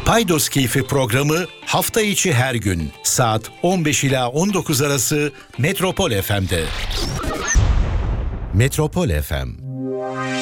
Paydos Keyfi programı hafta içi her gün saat 15 ila 19 arası Metropol FM'de. Metropol FM.